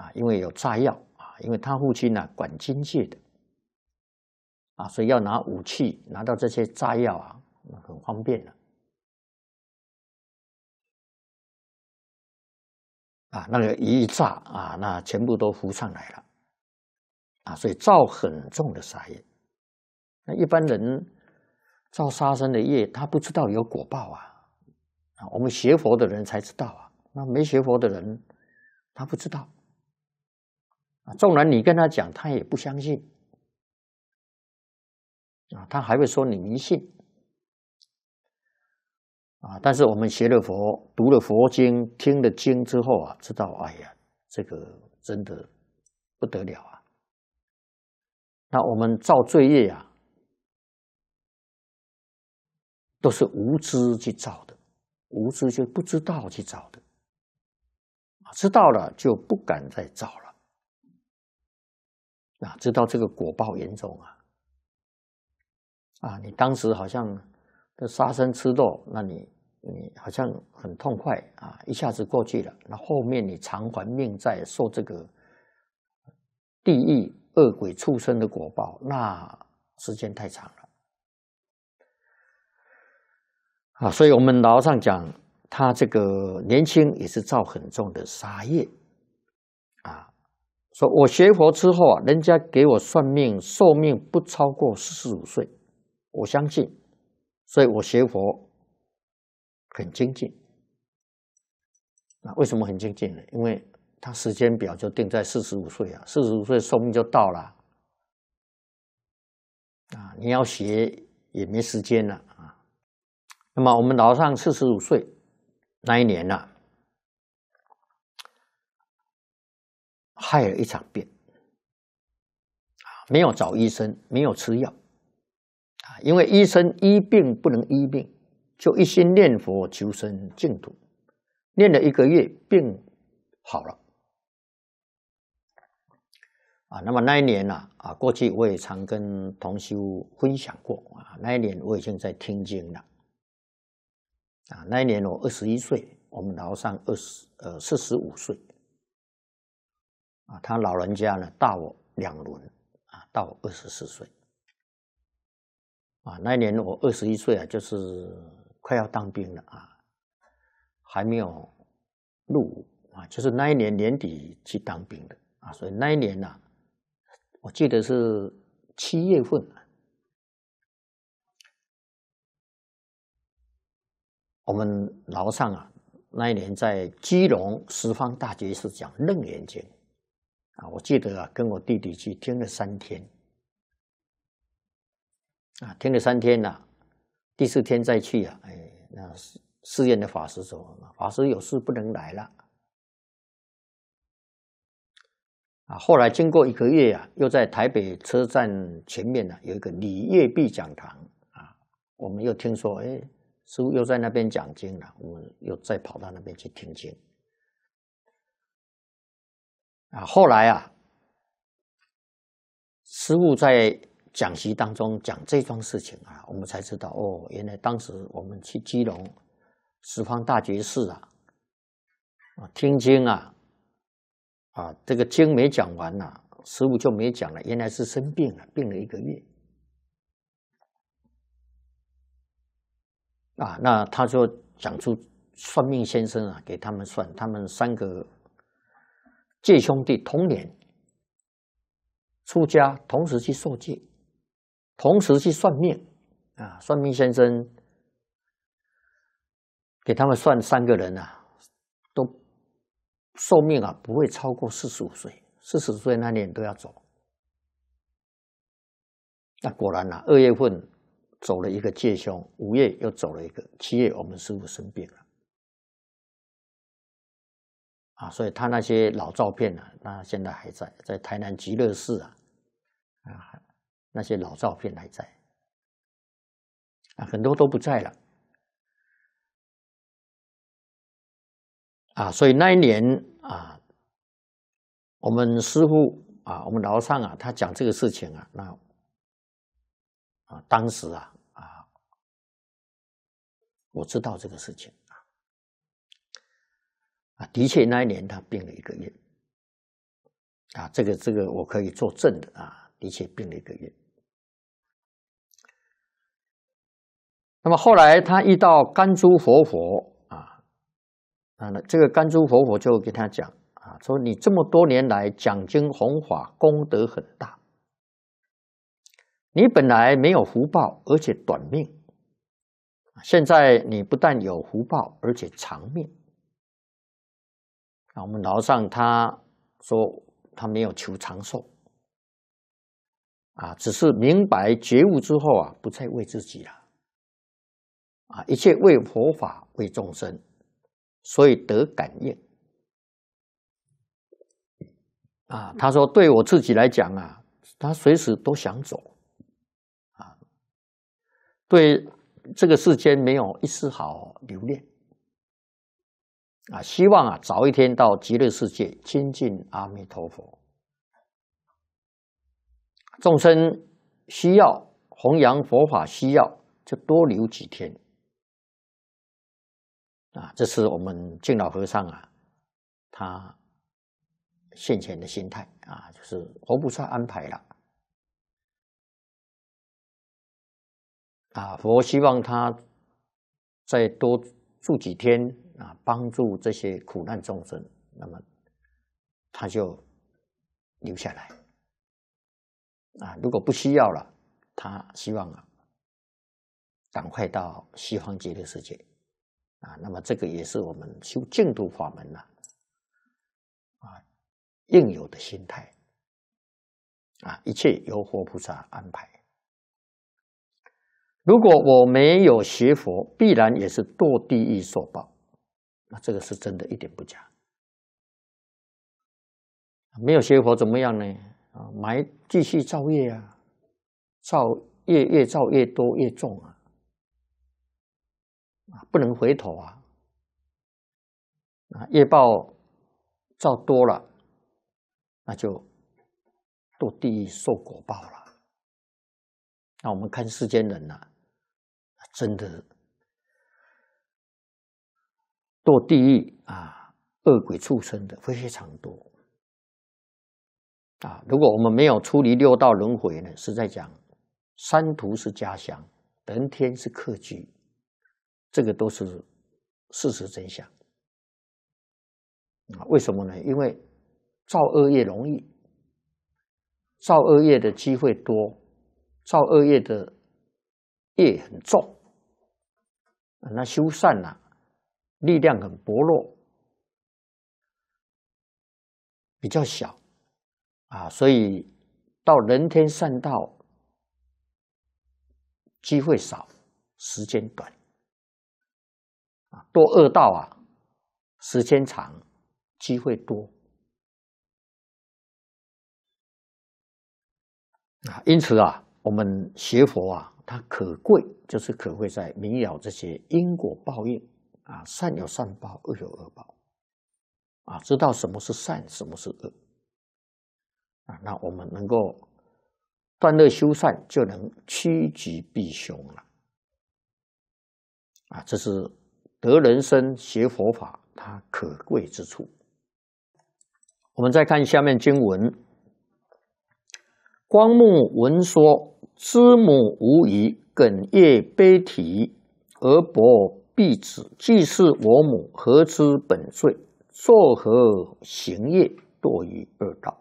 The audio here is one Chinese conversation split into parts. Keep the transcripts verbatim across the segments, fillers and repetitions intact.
啊，因为有炸药啊，因为他父亲呢、啊、管军界的啊，所以要拿武器拿到这些炸药啊，很方便了。啊，那个一炸啊，那全部都浮上来了啊，所以造很重的杀业。那一般人造杀生的业，他不知道有果报啊，啊，我们学佛的人才知道啊，那没学佛的人他不知道啊，纵然你跟他讲，他也不相信啊，他还会说你迷信啊。但是我们学了佛，读了佛经，听了经之后啊，知道，哎呀，这个真的不得了啊。那我们造罪业啊，都是无知去造的，无知就不知道去造的，知道了就不敢再造了。啊，知道这个果报严重啊！啊，你当时好像这杀生吃肉，那你你好像很痛快啊，一下子过去了。那后面你偿还命债，受这个地狱恶鬼畜生的果报，那时间太长了啊！所以我们老和尚讲，他这个年轻也是造很重的杀业啊。说我学佛之后啊，人家给我算命，寿命不超过四十五岁，我相信，所以我学佛很精进。那为什么很精进呢？因为他时间表就定在四十五岁啊，四十五岁寿命就到了啊，你要学也没时间了啊。那么我们老和尚四十五岁那一年呢、啊，害了一场病。没有找医生，没有吃药啊，因为医生医病不能医命，就一心念佛求生净土，念了一个月，病好了啊。那么那一年呢、啊，啊，过去我也常跟同修分享过啊。那一年我已经在听经了啊。那一年我二十一岁，我们老和尚二十呃四十五岁啊，他老人家呢大我两轮。啊，到我二十四岁，啊，那一年我二十一岁啊，就是快要当兵了啊，还没有入伍啊，就是那一年年底去当兵的啊，所以那一年呢、啊，我记得是七月份，我们老和尚啊，那一年在基隆十方大觉寺讲《楞严经》。啊，我记得啊，跟我弟弟去听了三天，啊，听了三天呐、啊，第四天再去啊，哎，那寺院的法师说，法师有事不能来了，啊，后来经过一个月啊，又在台北车站前面呢、啊、有一个李月碧讲堂啊，我们又听说，哎，师父又在那边讲经了，我们又再跑到那边去听经。啊，后来啊，师父在讲习当中讲这桩事情啊，我们才知道哦，原来当时我们去基隆十方大觉寺啊，啊听经啊，啊这个经没讲完呐、啊，师父就没讲了，原来是生病了，病了一个月。啊，那他就讲出算命先生啊，给他们算，他们三个戒兄弟同年出家，同时去受戒，同时去算命啊。算命先生给他们算三个人啊，都寿命啊不会超过四十五岁，四十岁那年都要走。那果然啊，二月份走了一个戒兄，五月又走了一个，七月我们师父生病了。啊，所以他那些老照片呢、啊，那现在还在，在台南极乐寺啊，啊，那些老照片还在，啊，很多都不在了，啊，所以那一年啊，我们师父啊，我们老和尚啊，他讲这个事情啊，那啊，当时啊啊，我知道这个事情啊，啊，的确那一年他病了一个月。 啊，这个这个我可以作证的啊，的确病了一个月。那么后来他遇到甘珠活佛啊，啊，这个甘珠活佛就跟他讲啊，说你这么多年来讲经弘法功德很大，你本来没有福报，而且短命。现在你不但有福报，而且长命。啊，我们老和尚他说他没有求长寿，啊，只是明白觉悟之后啊，不再为自己了，啊，一切为佛法为众生，所以得感应。啊，他说对我自己来讲啊，他随时都想走，啊，对这个世间没有一丝毫留恋。啊，希望啊早一天到极乐世界亲近阿弥陀佛。众生需要弘扬佛法，需要就多留几天。啊，这是我们净老和尚啊，他现前的心态啊，就是佛菩萨安排了。啊，佛希望他再多住几天啊，帮助这些苦难众生，那么他就留下来。啊，如果不需要了，他希望啊，赶快到西方极乐世界。啊，那么这个也是我们修净土法门呐，啊，应有的心态。啊，一切由佛菩萨安排。如果我没有学佛，必然也是堕地狱受报。那这个是真的，一点不假。没有学佛怎么样呢？啊，埋继续造业啊，造业越造越多越重啊，啊，不能回头啊，啊，业报造多了，那就堕地狱受果报了。那我们看世间人呐、啊，真的堕地狱啊，恶鬼畜生的非常多。啊，如果我们没有出离六道轮回呢，实在讲，三途是家乡，人天是客居，这个都是事实真相。啊，为什么呢？因为造恶业容易，造恶业的机会多，造恶业的业很重，那修善啊，力量很薄弱，比较小。啊，所以到人天善道机会少，时间短。啊，堕恶道啊，时间长，机会多。啊，因此啊，我们学佛啊，它可贵，就是可贵在明了这些因果报应啊，善有善报，恶有恶报。啊，知道什么是善，什么是恶。啊，那我们能够断恶修善，就能趋吉避凶了。啊，这是得人生学佛法它可贵之处。我们再看下面经文：光目闻说，知母无疑，哽咽悲啼，而薄婢子，既是我母，何知本罪？作何行业，堕于恶道。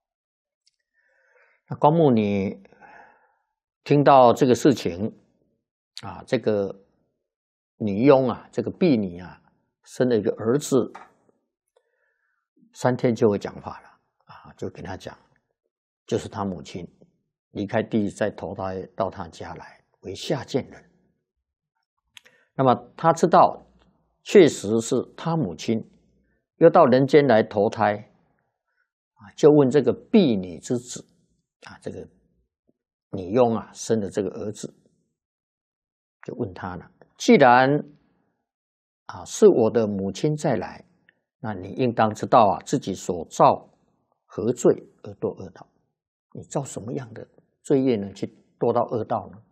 那光目你听到这个事情啊，这个女佣啊，这个婢女啊，生了一个儿子，三天就会讲话了啊，就跟他讲，就是他母亲离开地狱，再投胎到他家来为下贱人。那么他知道确实是他母亲又到人间来投胎啊，就问这个婢女之子啊，这个女佣啊生的这个儿子，就问他了：既然啊是我的母亲再来，那你应当知道啊自己所造何罪而堕恶道？你造什么样的罪业呢？去堕到恶道呢？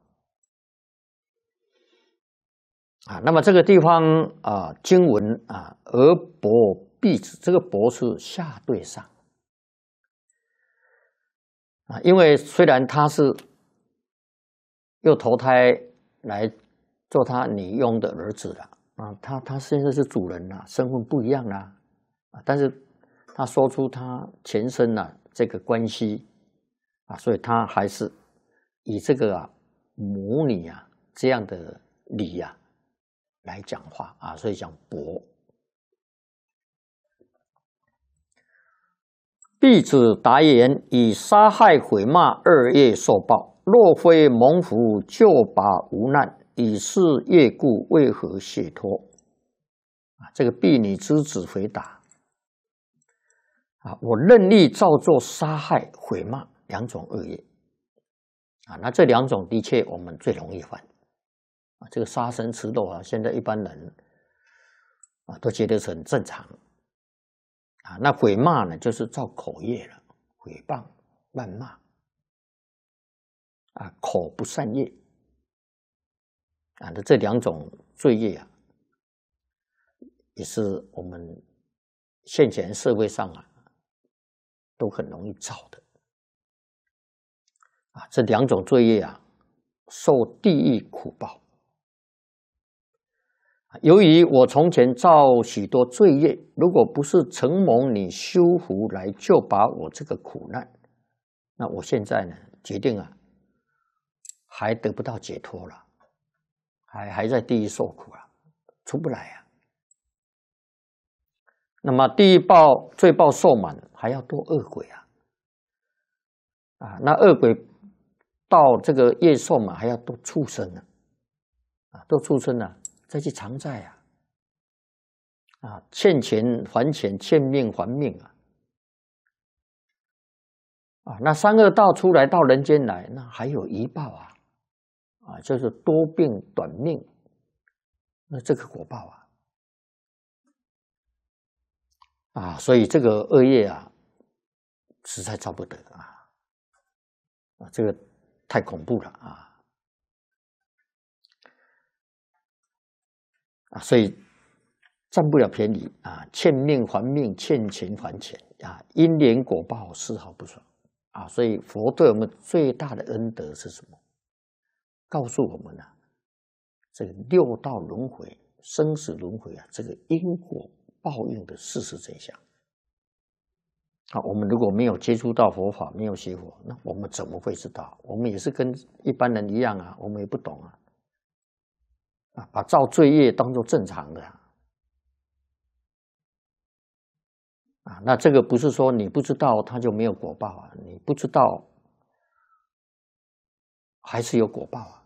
啊，那么这个地方啊，经文啊，而薄婢子，这个薄是下对上。 啊，因为虽然他是又投胎来做他女佣的儿子了啊，他他现在是主人了，身份不一样啦啊，但是他说出他前身啊这个关系啊，所以他还是以这个啊母女啊这样的礼啊来讲话啊，所以讲伯。弟子答言：以杀害毁骂二业受报，若非蒙福救拔无难，以是业故，为何解脱？啊，这个婢女之子回答：啊，我任力造作杀害毁骂两种恶业。啊，那这两种的确我们最容易犯。啊，这个杀生吃肉啊，现在一般人啊都觉得是很正常。啊，那毁骂呢，就是造口业了，毁谤、谩骂，啊，口不善业，啊，那这两种罪业啊，也是我们现前社会上啊都很容易造的。啊，这两种罪业啊，受地狱苦报。由于我从前造许多罪业，如果不是承蒙你修福来救拔我这个苦难，那我现在呢，决定啊，还得不到解脱了，还还在地狱受苦了，出不来啊。那么地狱报罪报受满，还要堕恶鬼啊，啊，那恶鬼到这个业受满，还要堕畜生呢，啊，堕畜生呢。再去偿债啊，啊，欠钱还钱，欠命还命啊，啊，那三恶道出来到人间来，那还有一报啊，啊，就是多病短命，那这个果报啊，啊，所以这个恶业啊，实在造不得啊，啊，这个太恐怖了啊。啊，所以占不了便宜啊，欠命还命，欠钱还钱啊，因缘果报丝毫不爽啊。所以佛对我们最大的恩德是什么？告诉我们啊，这个六道轮回、生死轮回啊，这个因果报应的事实真相。啊，我们如果没有接触到佛法，没有学佛，那我们怎么会知道？我们也是跟一般人一样啊，我们也不懂啊。啊，把造罪业当作正常的啊，啊，那这个不是说你不知道它就没有果报啊，你不知道还是有果报啊，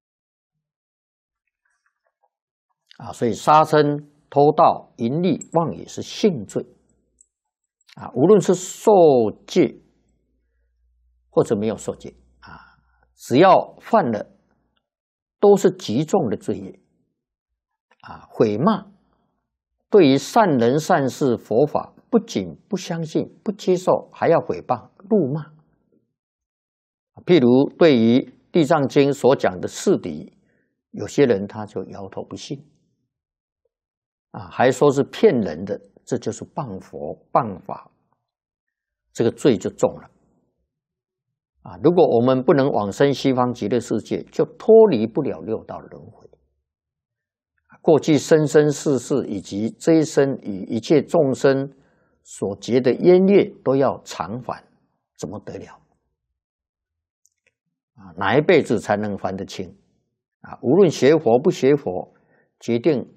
啊，所以杀生、偷盗、淫利、妄语是性罪啊，无论是受戒或者没有受戒啊，只要犯了，都是极重的罪业啊！毁骂，对于善人善事佛法，不仅不相信、不接受，还要毁谤、辱骂。譬如对于《地藏经》所讲的四谛，有些人他就摇头不信啊，还说是骗人的，这就是谤佛、谤法，这个罪就重了。啊，如果我们不能往生西方极乐世界，就脱离不了六道轮回。过去生生世世以及这一生与一切众生所结的冤业都要偿还，怎么得了？啊，哪一辈子才能还得清？啊，无论学佛不学佛，决定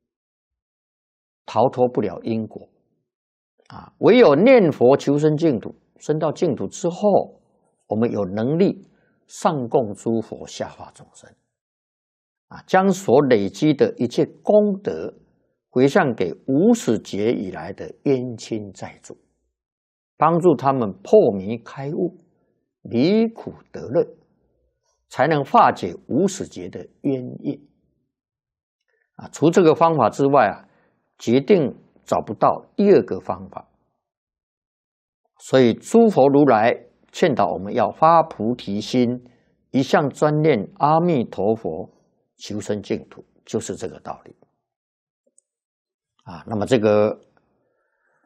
逃脱不了因果。啊，唯有念佛求生净土，生到净土之后，我们有能力上供诸佛，下化众生，啊，将所累积的一切功德回向给无始劫以来的冤亲债主，帮助他们破迷开悟，离苦得乐，才能化解无始劫的冤业。啊，除这个方法之外啊，决定找不到第二个方法。所以诸佛如来劝导我们要发菩提心，一向专念阿弥陀佛，求生净土，就是这个道理。啊，那么这个